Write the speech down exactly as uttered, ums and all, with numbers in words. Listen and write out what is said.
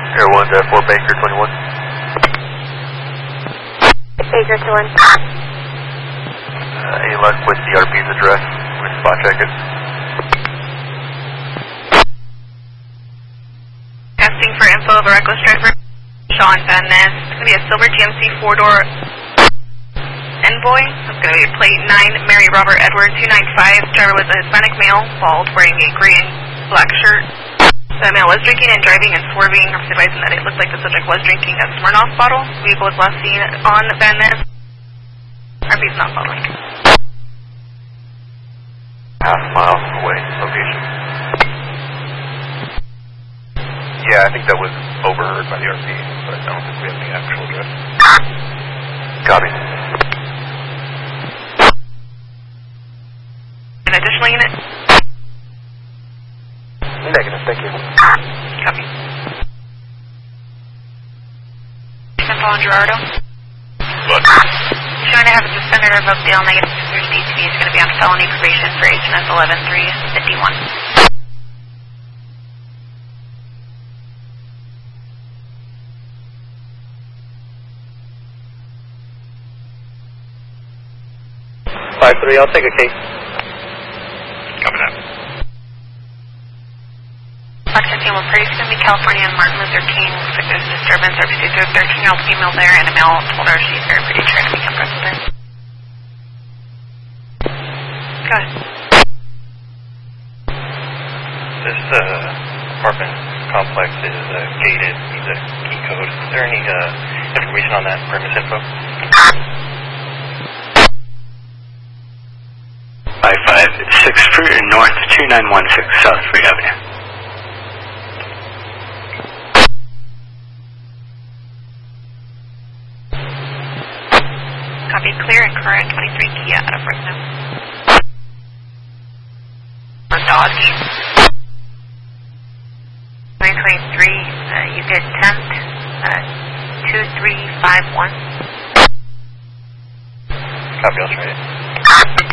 Air one to four Baker twenty-one. Baker to one. Uh, any luck with the R P's address? We spot check it. Asking for info of a reckless driver. Sean Van Ness. It's going to be a silver G M C four-door Envoy. It's going to be a plate nine, Mary Robert Edward two nine five. Driver was a Hispanic male, bald, wearing a gray and black shirt. The male was drinking and driving and swerving. I'm advising that it looked like the subject was drinking a Smirnoff bottle. Vehicle was last seen on Van Ness. R P is not following. Half mile away, location. Yeah, I think that was overheard by the R P, but I don't think we have the actual address. Copy. An additional unit? Negative, thank you. Copy. Info on Gerardo? What? Trying to have a suspended revoked bail negative for D T V. It's going to be on felony probation for H M S eleven three fifty-one. five three, I'll take a case. Coming up. Fox fifteen will pretty soon be California and Martin Luther King. Looks like there's a disturbance. R P C a thirteen-year-old female there, and a male told her she's very pretty trying to become president. Go ahead. This uh, apartment complex is uh, gated, needs a key code. Is there any uh, information on that, premise info? five five six North two nine one six South Free Avenue. Copy, clear and current twenty-three Kia out of Fresno. For Dodge. twenty twenty-three, uh, you did temp uh, two three five one. Copy, I'll try it.